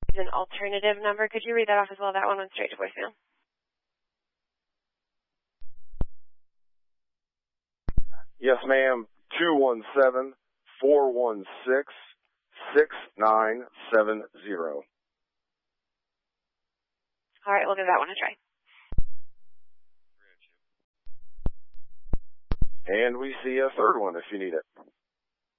is an alternative number. Could you read that off as well? That one went straight to voicemail. Yes, ma'am. 217-416-6970. All right, we'll give that one a try. And we see a third one if you need it.